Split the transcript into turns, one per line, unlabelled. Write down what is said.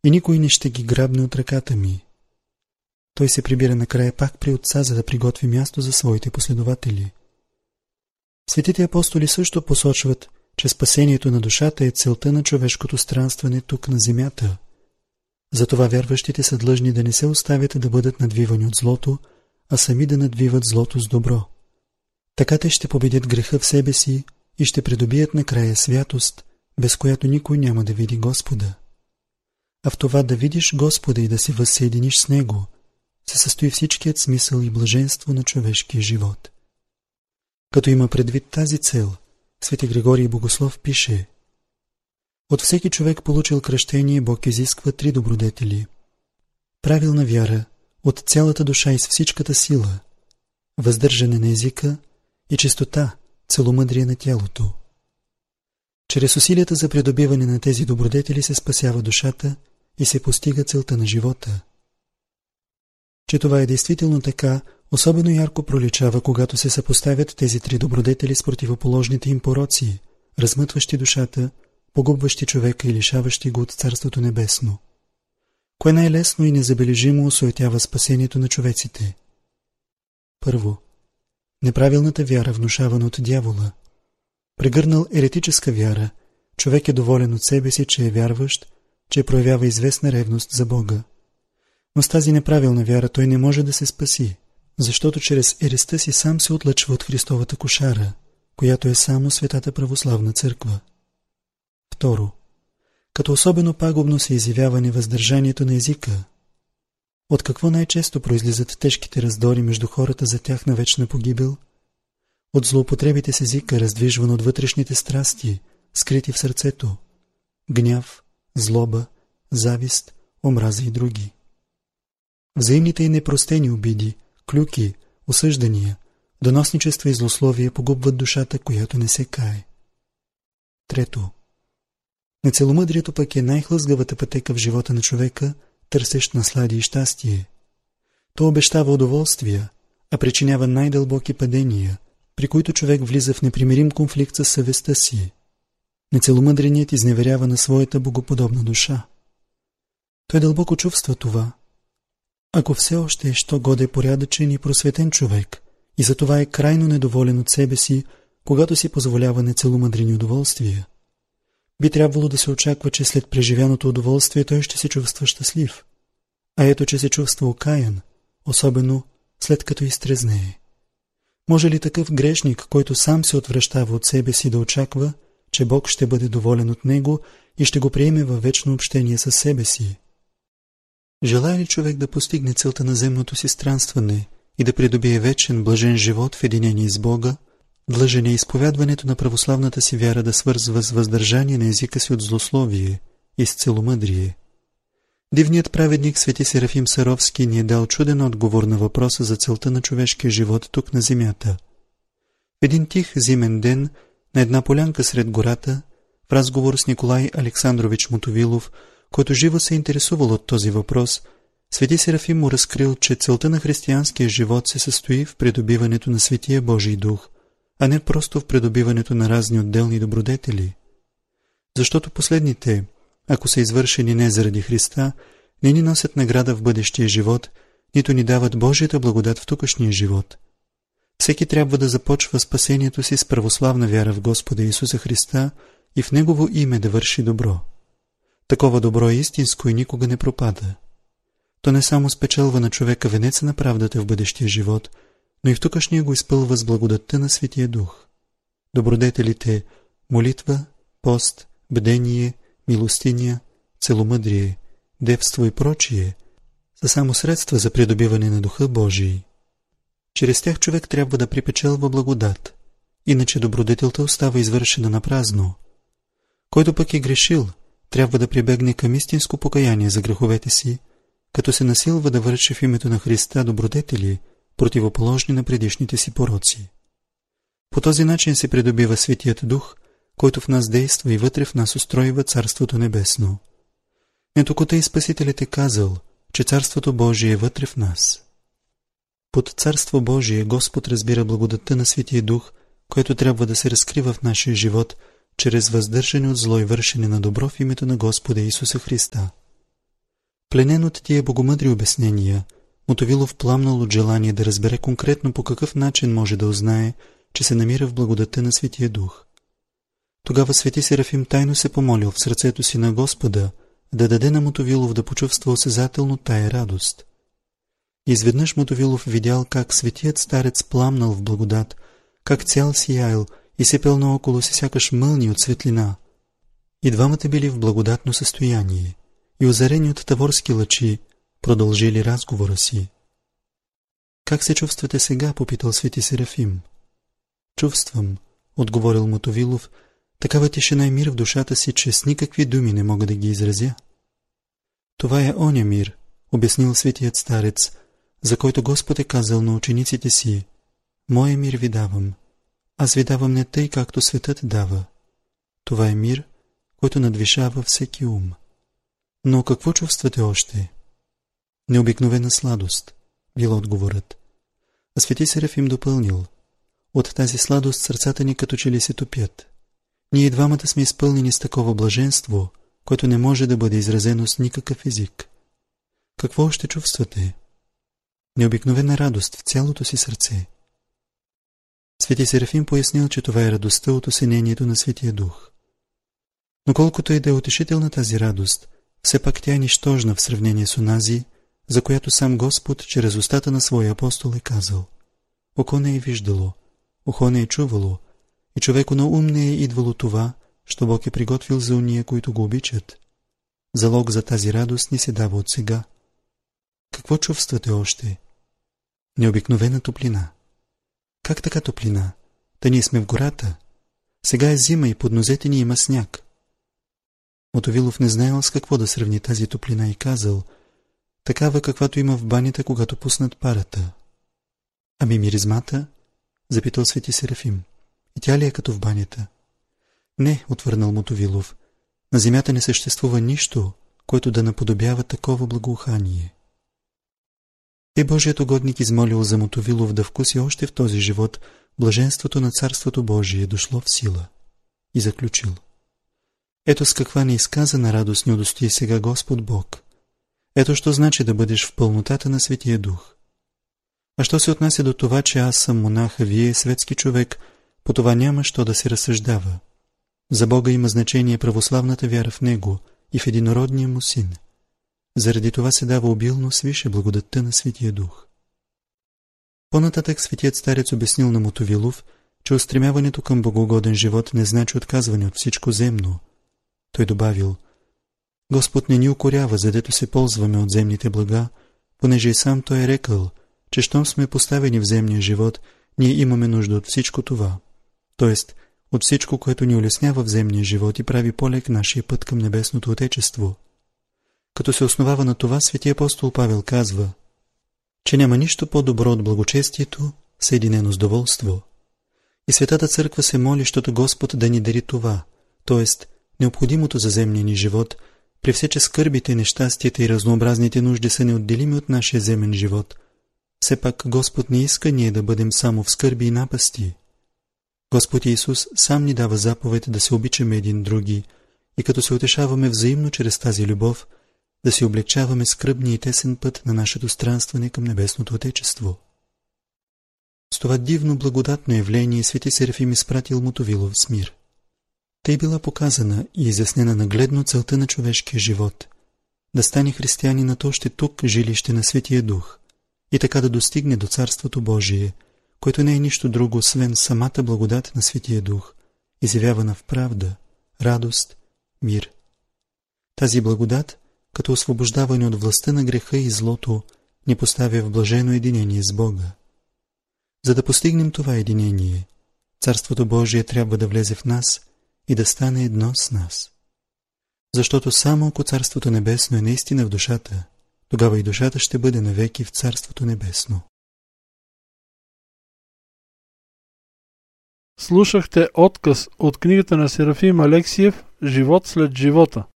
и никой не ще ги грабне от ръката ми. Той се прибира накрая пак при Отца, за да приготви място за своите последователи. Светите апостоли също посочват, че спасението на душата е целта на човешкото странстване тук на земята. Затова вярващите са длъжни да не се оставят да бъдат надвивани от злото, а сами да надвиват злото с добро. Така те ще победят греха в себе си и ще придобият накрая святост, без която никой няма да види Господа. А в това да видиш Господа и да се възсъединиш с Него, се състои всичкият смисъл и блаженство на човешкия живот. Като има предвид тази цел, свети Григорий Богослов пише: от всеки човек получил кръщение Бог изисква 3 добродетели: правилна вяра от цялата душа и с всичката сила, въздържане на езика и чистота, целомъдрие на тялото. Чрез усилията за придобиване на тези добродетели се спасява душата и се постига целта на живота. Че това е действително така, особено ярко проличава, когато се съпоставят тези 3 добродетели с противоположните им пороци, размътващи душата, погубващи човека и лишаващи го от Царството Небесно. Кое най-лесно и незабележимо осуетява спасението на човеците? Първо, неправилната вяра, внушавана от дявола. Прегърнал еретическа вяра, човек е доволен от себе си, че е вярващ, че проявява известна ревност за Бога. Но с тази неправилна вяра той не може да се спаси, защото чрез ереста си сам се отлъчва от Христовата кошара, която е само Светата Православна църква. Второ, като особено пагубно се изявява невъздържанието на езика. От какво най-често произлизат тежките раздори между хората за тяхна вечна погибел? От злоупотребите с езика, раздвижван от вътрешните страсти, скрити в сърцето, гняв, злоба, завист, омраза и други. Взаимните и непростени обиди, клюки, осъждания, доносничества и злословия погубват душата, която не се кае. Трето, нецеломъдрието пък е най-хлъзгавата пътека в живота на човека, търсещ наслади и щастие. То обещава удоволствия, а причинява най-дълбоки падения, при които човек влиза в непримирим конфликт със съвестта си. Нецеломъдреният изневерява на своята богоподобна душа. Той дълбоко чувства това. Ако все още е що годе порядъчен и просветен човек, и затова е крайно недоволен от себе си, когато си позволява нецеломъдрени удоволствия, би трябвало да се очаква, че след преживяното удоволствие той ще се чувства щастлив. А ето, че се чувства окаян, особено след като изтрезнее. Може ли такъв грешник, който сам се отвръщава от себе си, да очаква, че Бог ще бъде доволен от него и ще го приеме във вечно общение със себе си? Желае ли човек да постигне целта на земното си странстване и да придобие вечен, блажен живот в единение с Бога, длъжен е изповядването на православната си вяра да свързва с въздържание на езика си от злословие и с целомъдрие. Дивният праведник свети Серафим Саровски ни е дал чуден отговор на въпроса за целта на човешкия живот тук на земята. В един тих зимен ден, на една полянка сред гората, в разговор с Николай Александрович Мотовилов, който живо се интересувал от този въпрос, свети Серафим му разкрил, че целта на християнския живот се състои в придобиването на Светия Божий дух, а не просто в придобиването на разни отделни добродетели. Защото последните, ако са извършени не заради Христа, не ни носят награда в бъдещия живот, нито ни дават Божията благодат в тукашния живот. Всеки трябва да започва спасението си с православна вяра в Господа Исуса Христа и в Негово име да върши добро. Такова добро е истинско и никога не пропада. То не само спечелва на човека венеца на правдата в бъдещия живот, но и в тукашния го изпълва с благодатта на Светия Дух. Добродетелите молитва, пост, бдение, милостиня, целомъдрие, девство и прочие са само средства за придобиване на Духа Божий. Чрез тях човек трябва да припечелва благодат, иначе добродетелта остава извършена на празно. Който пък е грешил, трябва да прибегне към истинско покаяние за греховете си, като се насилва да върши в името на Христа добродетели, противоположни на предишните си пороци. По този начин се придобива Светият Дух, който в нас действа и вътре в нас устройва Царството Небесно. Нетокота и Спасителят е казал, че Царството Божие е вътре в нас. Под Царство Божие Господ разбира благодатта на Светия Дух, което трябва да се разкрива в нашия живот, чрез въздържане от зло и вършене на добро в името на Господа Исуса Христа. Пленен от тия богомъдри обяснения, Мотовилов пламнал от желание да разбере конкретно по какъв начин може да узнае, че се намира в благодатта на Светия Дух. Тогава свети Серафим тайно се помолил в сърцето си на Господа да даде на Мотовилов да почувства осезателно тая радост. Изведнъж Мотовилов видял как светият старец пламнал в благодат, как цял сиял и сипел наоколо си сякаш мълни от светлина. И двамата били в благодатно състояние и озарени от таворски лъчи продължили разговора си. Как се чувствате сега? Попитал свети Серафим. Чувствам, отговорил Мотовилов, такава тишина и мир в душата си, че с никакви думи не мога да ги изразя. Това е оня мир, обяснил светият старец, за който Господ е казал на учениците си: Моя мир ви давам, аз ви давам не тъй, както светът дава. Това е мир, който надвишава всеки ум. Но какво чувствате още? Необикновена сладост, бил отговорът. А свети Серафим допълнил: от тази сладост сърцата ни като че ли се топят. Ние двамата сме изпълнени с такова блаженство, което не може да бъде изразено с никакъв език. Какво още чувствате? Необикновена радост в цялото си сърце. Свети Серафим пояснил, че това е радостта от осенението на Светия Дух. Но колкото и да е утешителна тази радост, все пак тя е нищожна в сравнение с онази, за която сам Господ чрез устата на своя апостол е казал: око не е виждало, ухо не е чувало, и човеку на ум не е идвало това, що Бог е приготвил за уния, които го обичат. Залог за тази радост ни се дава от сега. Какво чувствате още? Необикновена топлина. Как така топлина? Та ние сме в гората. Сега е зима и под нозете ни има сняг. Мотовилов не знаел с какво да сравни тази топлина и казал: такава, каквато има в банята, когато пуснат парата. Ами миризмата? Запитал свети Серафим. И тя ли е като в банята? Не, отвърнал Мотовилов. На земята не съществува нищо, което да наподобява такова благоухание. И Божият угодник измолил за Мотовилов да вкуси още в този живот блаженството на Царството Божие, дошло в сила. И заключил: ето с каква неизказана радост ни удостои сега Господ Бог. Ето що значи да бъдеш в пълнотата на Светия Дух. А що се отнася до това, че аз съм монах, а вие светски човек, по това няма що да се разсъждава. За Бога има значение православната вяра в Него и в единородния му Син. Заради това се дава обилно свише благодатта на Светия Дух. По-нататък светият старец обяснил на Мотовилов, че устремяването към богоугоден живот не значи отказване от всичко земно. Той добавил: Господ не ни укорява, задето се ползваме от земните блага, понеже и сам Той е рекъл, че щом сме поставени в земния живот, ние имаме нужда от всичко това, т.е. от всичко, което ни улеснява в земния живот и прави по-лек нашия път към небесното Отечество. Като се основава на това, свети апостол Павел казва, че няма нищо по-добро от благочестието, съединено с доволство. И Светата Църква се моли, щото Господ да ни дари това, т.е. необходимото за земния ни живот, при все че скърбите, нещастията и разнообразните нужди са неотделими от нашия земен живот. Все пак Господ не иска ние да бъдем само в скърби и напасти. Господ Исус сам ни дава заповед да се обичаме един други и като се утешаваме взаимно чрез тази любов, да си облегчаваме скръбния и тесен път на нашето странстване към небесното Отечество. С това дивно благодатно явление свети Серафим изпратил Мотовилов с мир. Тъй била показана и изяснена нагледно целта на човешкия живот, да стане християнинът още тук жилище на Светия Дух и така да достигне до Царството Божие, което не е нищо друго, освен самата благодат на Светия Дух, изявявана в правда, радост, мир. Тази благодат, като освобождаване от властта на греха и злото, ни поставя в блажено единение с Бога. За да постигнем това единение, Царството Божие трябва да влезе в нас и да стане едно с нас. Защото само ако Царството Небесно е наистина в душата, тогава и душата ще бъде навеки в Царството Небесно.
Слушахте отказ от книгата на Серафим Алексиев «Живот след живота».